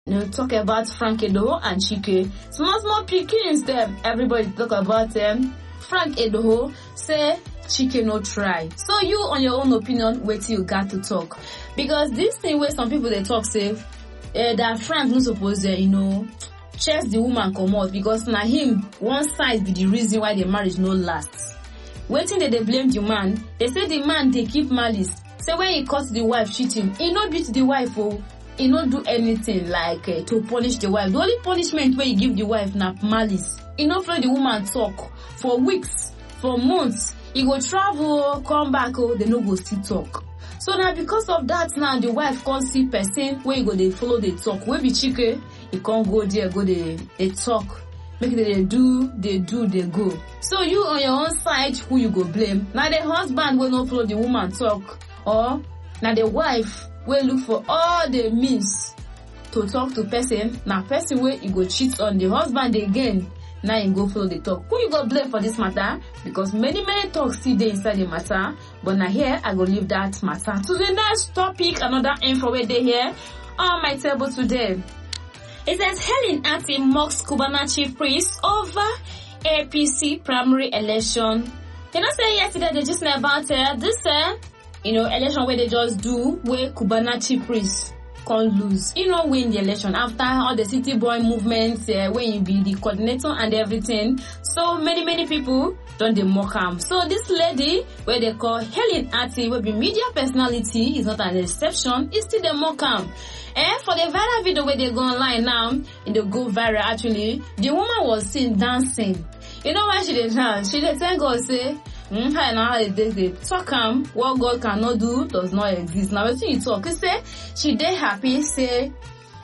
talk about Frank Edoho and Chike. Small pikins them. Everybody talk about them. Frank Edoho say Chike no try. So you on your own opinion, wait till you got to talk. Because this thing where some people they talk say that Frank no suppose chase the woman come out because na him one side be the reason why the marriage no lasts. Waiting they blame the man. They say the man they keep malice. Say when he caught the wife cheating, he no beat the wife he no do anything like to punish the wife. The only punishment where he give the wife na malice. He no follow the woman talk for weeks, for months. He go travel, come back, they no go still talk. So now because of that now the wife can't see person where you go they follow the talk. Where be Chike, he can't go there, go they talk. Make they do, they go. So you on your own side, who you go blame? Now the husband will not follow the woman talk, or now the wife will look for all the means to talk to person. Now person where you go cheat on the husband again. Now you go follow the talk. Who you go blame for this matter? Because many talks still there inside the matter. But now here I go leave that matter to the next topic. Another info where they here on my table today. It says Helen Ati mocks Cubana chief priest over APC primary election. You know, say yesterday they just know about this election where they just do where Cubana chief priest can't lose. Win the election after all the city boy movements when you be the coordinator and everything. So many people don't they mock him. So this lady where they call Helen Ati will be media personality is not an exception. It's still the mock him. For the viral video where they go online now, it they go viral actually, the woman was seen dancing. You know why she did dance? She did thank God say, how they talk what God cannot do does not exist. Now when you talk, you say she dey happy, say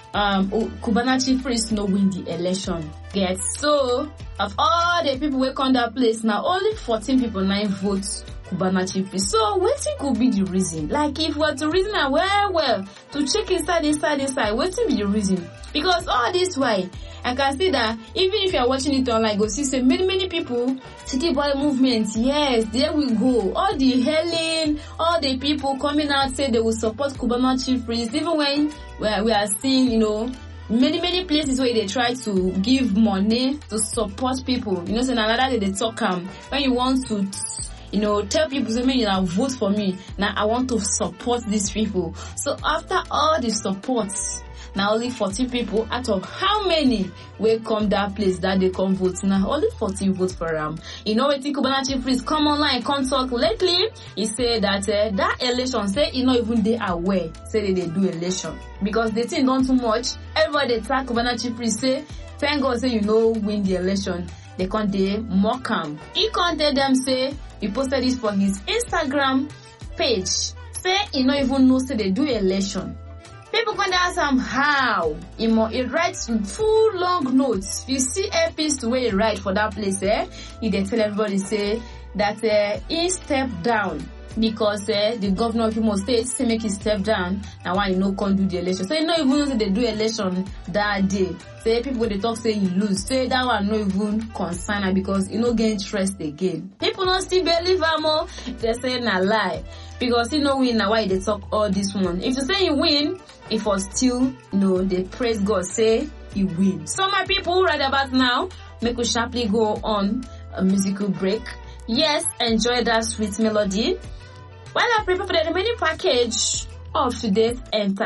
Cubana chief priest no win the election. Get so of all the people who come that place now, only 14 people 9 votes Cubana chief priest. So wetin could be the reason? Like if we were to reason well to check inside, wetin be the reason? Because all this why I can see that even if you are watching it online, go see say many people city boy movement. Yes, there we go. All the Helen, all the people coming out say they will support Cubana chief priest. Even when we are seeing many places where they try to give money to support people. So another day they talk when you want to tell people say you now vote for me. Now I want to support these people. So after all the supports, now only 40 people out of how many will come that place that they come vote. Now only 14 vote for them. What Cubana chief priest come online, come talk lately. He said that that election say he not even they aware say they do election because they think done too much. Everybody attack Cubana chief priest say thank God say win the election. They can't they mock him. He can't tell them say he posted this for his Instagram page. Say he not even know say they do election. People can ask him how. He writes full long notes. If you see a piece to where he write for that place, he they tell everybody say that he stepped down because the governor of Imo State say make he step down. Now why can't do the election. So you not even know say they do election that day. Say people when they talk say he lose. Say that one no even concern because he no get interest again. People don't still believe him. They say na lie. Because he no win, now why they talk all this one. If you say he win, if was still they praise God, say he win. So my people right about now, make we sharply go on a musical break. Yes, enjoy that sweet melody while I prepare for the remaining package of today's entertainment.